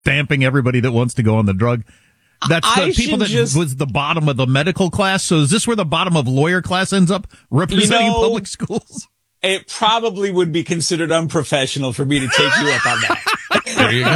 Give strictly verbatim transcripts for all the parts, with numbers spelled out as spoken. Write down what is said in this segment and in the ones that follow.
stamping everybody that wants to go on the drug. That's the I people that just, was the bottom of the medical class. So is this where the bottom of lawyer class ends up representing you know, public schools? It probably would be considered unprofessional for me to take you up on that. There you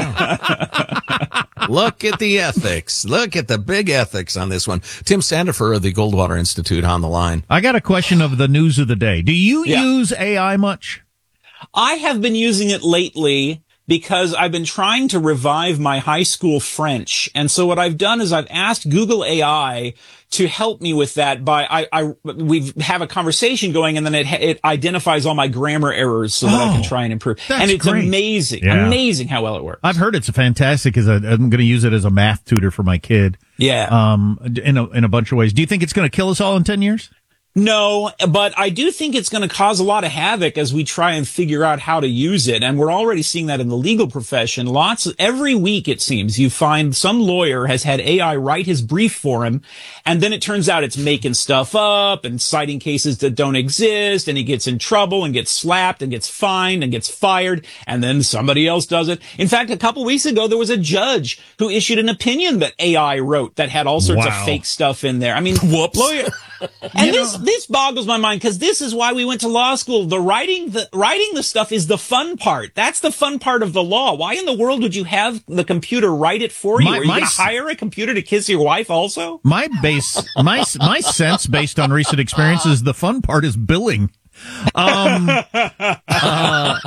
go. Look at the ethics. Look at the big ethics on this one. Tim Sandifer of the Goldwater Institute on the line. I got a question of the news of the day. Do you yeah. use A I much? I have been using it lately because I've been trying to revive my high school French. And so what I've done is I've asked Google A I to help me with that by, I, I, we have a conversation going and then it, it identifies all my grammar errors so that oh, I can try and improve. And it's great. amazing, yeah. amazing how well it works. I've heard it's fantastic because I'm going to use it as a math tutor for my kid. Yeah. Um, in a, in a bunch of ways. Do you think it's going to kill us all in ten years? No, but I do think it's going to cause a lot of havoc as we try and figure out how to use it. And we're already seeing that in the legal profession. Lots of, every week, it seems, you find some lawyer has had A I write his brief for him. And then it turns out it's making stuff up and citing cases that don't exist. And he gets in trouble and gets slapped and gets fined and gets fired. And then somebody else does it. In fact, a couple weeks ago, there was a judge who issued an opinion that A I wrote that had all sorts wow. of fake stuff in there. I mean, whoops. Lawyer. And you this, know, this boggles my mind because this is why we went to law school. The writing, the writing the stuff is the fun part. That's the fun part of the law. Why in the world would you have the computer write it for you? My, Are you my, going to hire a computer to kiss your wife also? My base, my, my sense based on recent experiences, the fun part is billing. Um, uh,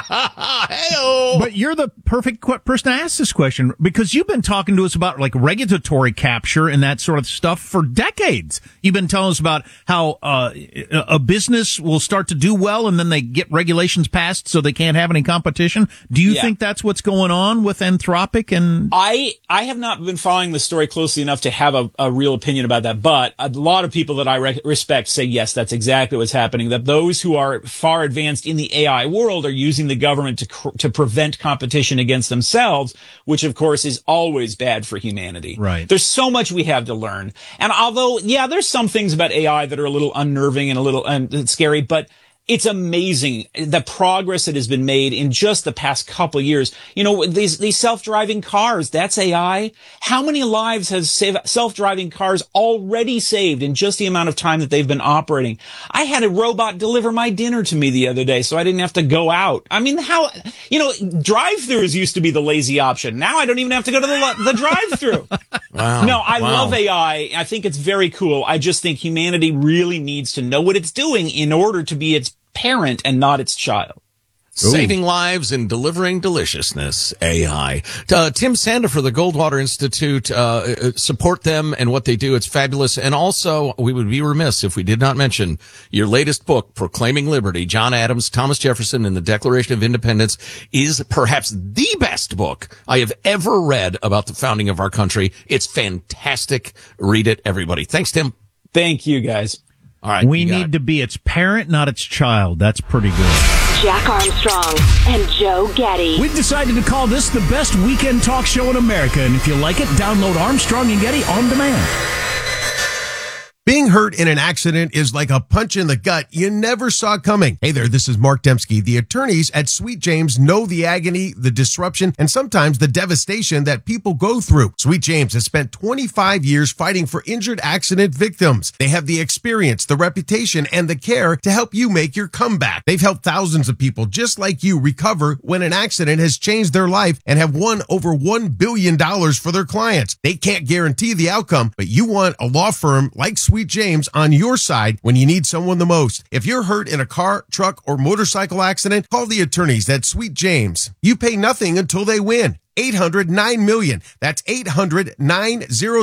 but you're the perfect qu- person to ask this question because you've been talking to us about like regulatory capture and that sort of stuff for decades. You've been telling us about how uh, a business will start to do well and then they get regulations passed so they can't have any competition. Do you yeah. think that's what's going on with Anthropic? And I I have not been following the story closely enough to have a, a real opinion about that, but a lot of people that I re- respect say yes, that's exactly what's happening. That those Those who are far advanced in the A I world are using the government to cr- to prevent competition against themselves, which of course is always bad for humanity. Right. There's so much we have to learn. And although, yeah, there's some things about A I that are a little unnerving and a little um, scary, but it's amazing the progress that has been made in just the past couple of years. You know, these, these self-driving cars, that's A I. How many lives has save, self-driving cars already saved in just the amount of time that they've been operating? I had a robot deliver my dinner to me the other day, so I didn't have to go out. I mean, how, you know, drive-thrus used to be the lazy option. Now I don't even have to go to the, the drive-thru. Wow. No, I wow. love A I. I think it's very cool. I just think humanity really needs to know what it's doing in order to be its parent and not its child. Saving lives and delivering deliciousness, A I. Uh, Tim Sandifer, the Goldwater Institute, uh, support them and what they do. It's fabulous. And also, we would be remiss if we did not mention your latest book, Proclaiming Liberty. John Adams, Thomas Jefferson, and the Declaration of Independence is perhaps the best book I have ever read about the founding of our country. It's fantastic. Read it, everybody. Thanks, Tim. Thank you, guys. All right. We need to be its parent, not its child. That's pretty good. Jack Armstrong and Joe Getty. We've decided to call this the best weekend talk show in America. And if you like it, download Armstrong and Getty on demand. Being hurt in an accident is like a punch in the gut you never saw coming. Hey there, this is Mark Dembski. The attorneys at Sweet James know the agony, the disruption, and sometimes the devastation that people go through. Sweet James has spent twenty-five years fighting for injured accident victims. They have the experience, the reputation, and the care to help you make your comeback. They've helped thousands of people just like you recover when an accident has changed their life and have won over one billion dollars for their clients. They can't guarantee the outcome, but you want a law firm like Sweet Sweet James on your side when you need someone the most. If you're hurt in a car, truck, or motorcycle accident, call the attorneys at Sweet James. You pay nothing until they win. eight hundred nine million. That's eight hundred nine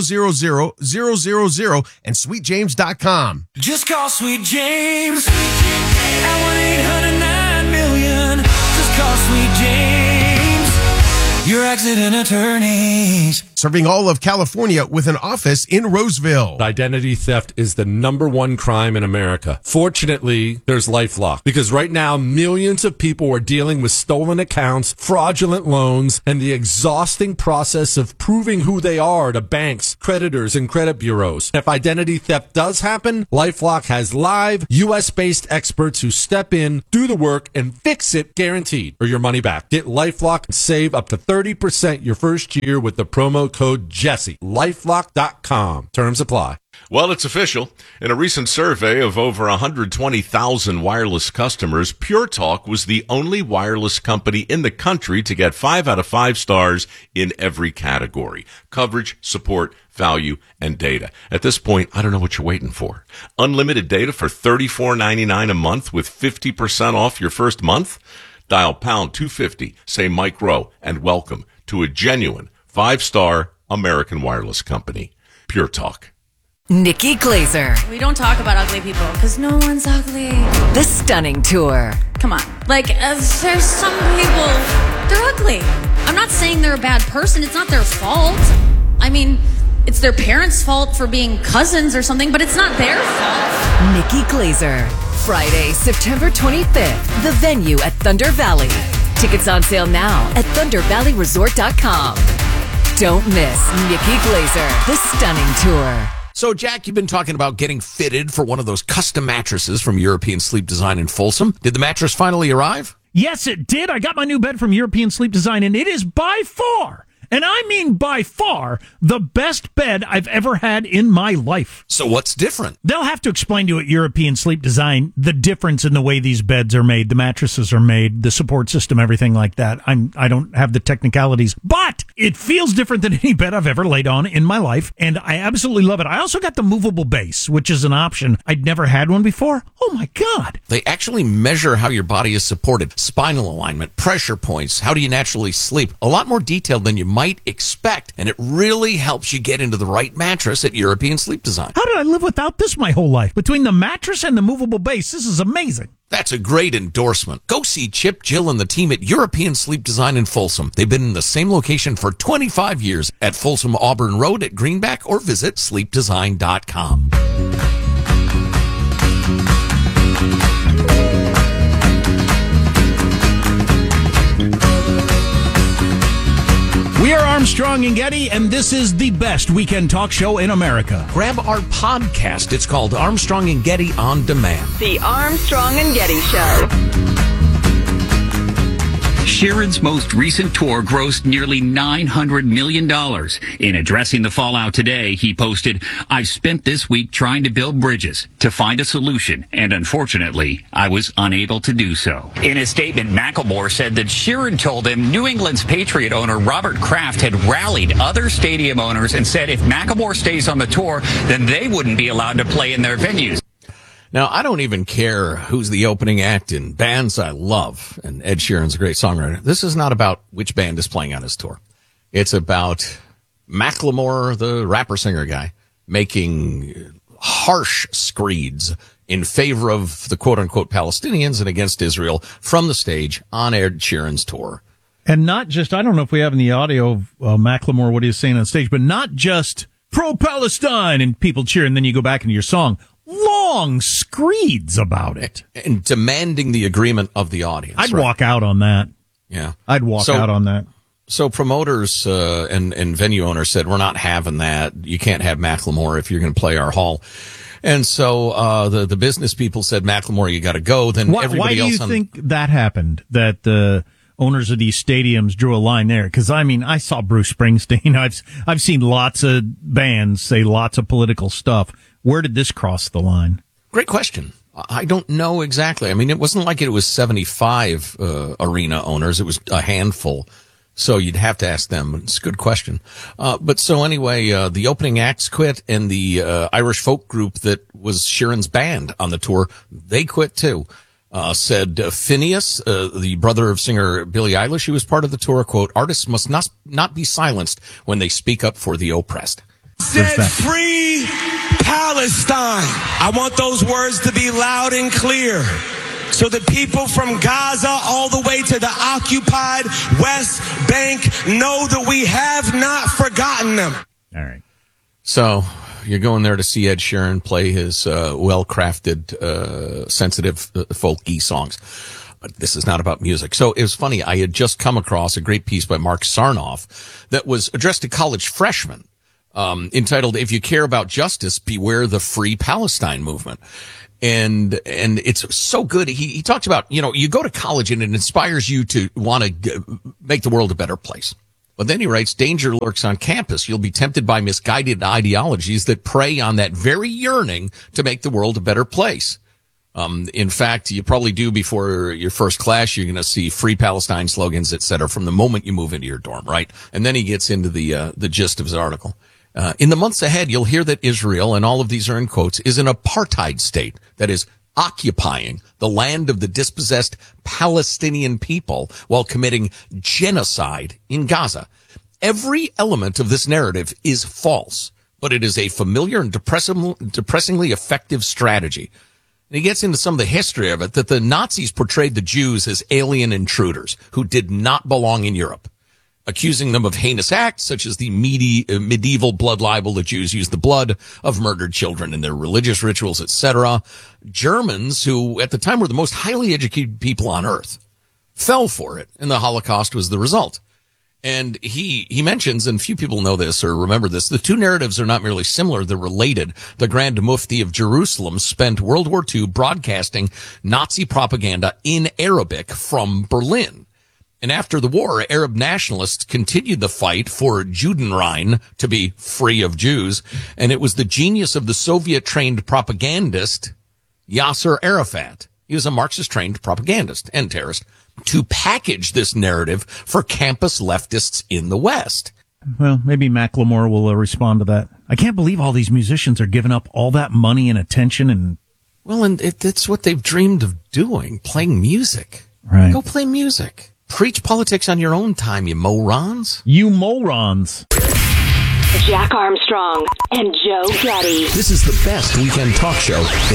hundred and sweet james dot com. Just call Sweet James at one eight hundred nine million. Just call Sweet James, your accident attorneys. Serving all of California with an office in Roseville. Identity theft is the number one crime in America. Fortunately, there's LifeLock, because right now millions of people are dealing with stolen accounts, fraudulent loans, and the exhausting process of proving who they are to banks, creditors, and credit bureaus. If identity theft does happen, LifeLock has live U S-based experts who step in, do the work, and fix it guaranteed, or your money back. Get LifeLock and save up to thirty percent your first year with the promo code Jesse. LifeLock dot com. Terms apply. Well, it's official. In a recent survey of over one hundred twenty thousand wireless customers, Pure Talk was the only wireless company in the country to get five out of five stars in every category: coverage, support, value, and data. At this point, I don't know what you're waiting for. Unlimited data for thirty-four ninety-nine a month with fifty percent off your first month? Dial pound two fifty, say Mike Rowe, and welcome to a genuine five-star American wireless company. Pure Talk. Nikki Glazer. We don't talk about ugly people because no one's ugly. The Stunning Tour. Come on. Like, uh, there's some people, they're ugly. I'm not saying they're a bad person. It's not their fault. I mean, it's their parents' fault for being cousins or something, but it's not their fault. Nikki Glazer. Friday, September twenty-fifth. The venue at Thunder Valley. Tickets on sale now at thunder valley resort dot com. Don't miss Nikki Glazer. The Stunning Tour. So, Jack, you've been talking about getting fitted for one of those custom mattresses from European Sleep Design in Folsom. Did the mattress finally arrive? Yes, it did. I got my new bed from European Sleep Design, and it is by far, and I mean by far, the best bed I've ever had in my life. So what's different? They'll have to explain to you at European Sleep Design the difference in the way these beds are made, the mattresses are made, the support system, everything like that. I'm, I don't have the technicalities, but it feels different than any bed I've ever laid on in my life, and I absolutely love it. I also got the movable base, which is an option. I'd never had one before. Oh, my God. They actually measure how your body is supported, spinal alignment, pressure points, how do you naturally sleep. A lot more detailed than you might expect, and it really helps you get into the right mattress at European Sleep Design. How did I live without this my whole life? Between the mattress and the movable base, this is amazing. That's a great endorsement. Go see Chip, Jill, and the team at European Sleep Design in Folsom. They've been in the same location for twenty-five years at Folsom Auburn Road at Greenback, or visit sleep design dot com. We are Armstrong and Getty, and this is the best weekend talk show in America. Grab our podcast. It's called Armstrong and Getty On Demand. The Armstrong and Getty Show. Sheeran's most recent tour grossed nearly nine hundred million dollars. In addressing the fallout today, he posted, "I've spent this week trying to build bridges to find a solution, and unfortunately, I was unable to do so." In a statement, Macklemore said that Sheeran told him New England's Patriot owner Robert Kraft had rallied other stadium owners and said if Macklemore stays on the tour, then they wouldn't be allowed to play in their venues. Now, I don't even care who's the opening act in bands I love, and Ed Sheeran's a great songwriter. This is not about which band is playing on his tour. It's about Macklemore, the rapper-singer guy, making harsh screeds in favor of the quote-unquote Palestinians and against Israel from the stage on Ed Sheeran's tour. And not just, I don't know if we have in the audio of uh, Macklemore what he's saying on stage, but not just pro-Palestine and people cheer, and then you go back into your song. Long screeds about it. And demanding the agreement of the audience. I'd right? walk out on that. Yeah. I'd walk so, out on that. So promoters uh, and, and venue owners said, we're not having that. You can't have Macklemore if you're going to play our hall. And so uh, the, the business people said, Macklemore, you got to go. Then why, everybody else Why do you on- think that happened, that the owners of these stadiums drew a line there? Because, I mean, I saw Bruce Springsteen. I've I've seen lots of bands say lots of political stuff. Where did this cross the line? Great question. I don't know exactly. I mean, it wasn't like it was seventy-five uh, arena owners. It was a handful. So you'd have to ask them. It's a good question. Uh, but so anyway, uh, the opening acts quit, and the uh, Irish folk group that was Sheeran's band on the tour, they quit too. Uh, said uh, Phineas, uh, the brother of singer Billie Eilish, who was part of the tour, quote, "Artists must not, not be silenced when they speak up for the oppressed." Set free Palestine. I want those words to be loud and clear, so the people from Gaza all the way to the occupied West Bank know that we have not forgotten them. All right. So you're going there to see Ed Sheeran play his uh, well-crafted, uh, sensitive, uh, folky songs. But this is not about music. So it was funny. I had just come across a great piece by Mark Sarnoff that was addressed to college freshmen, um, entitled, "If You Care About Justice, Beware the Free Palestine Movement." And, and it's so good. He, he talks about, you know, you go to college and it inspires you to want to make the world a better place. But then he writes, danger lurks on campus. You'll be tempted by misguided ideologies that prey on that very yearning to make the world a better place. Um, in fact, you probably do before your first class, you're going to see free Palestine slogans, et cetera, from the moment you move into your dorm, right? And then he gets into the, uh, the gist of his article. Uh, in the months ahead, you'll hear that Israel, and all of these are in quotes, is an apartheid state that is occupying the land of the dispossessed Palestinian people while committing genocide in Gaza. Every element of this narrative is false, but it is a familiar and depressing, depressingly effective strategy. And he gets into some of the history of it, that the Nazis portrayed the Jews as alien intruders who did not belong in Europe, accusing them of heinous acts such as the medi- uh, medieval blood libel. The Jews used the blood of murdered children in their religious rituals, et cetera. Germans, who at the time were the most highly educated people on earth, fell for it, and the Holocaust was the result. And he, he mentions, and few people know this or remember this, the two narratives are not merely similar, they're related. The Grand Mufti of Jerusalem spent World War Two broadcasting Nazi propaganda in Arabic from Berlin. And after the war, Arab nationalists continued the fight for Judenrein, to be free of Jews. And it was the genius of the Soviet-trained propagandist Yasser Arafat. He was a Marxist-trained propagandist and terrorist, to package this narrative for campus leftists in the West. Well, maybe Macklemore will uh, respond to that. I can't believe all these musicians are giving up all that money and attention and... Well, and it, it's what they've dreamed of doing, playing music. Right. Go play music. Preach politics on your own time, you morons. You morons. Jack Armstrong and Joe Getty. This is the best weekend talk show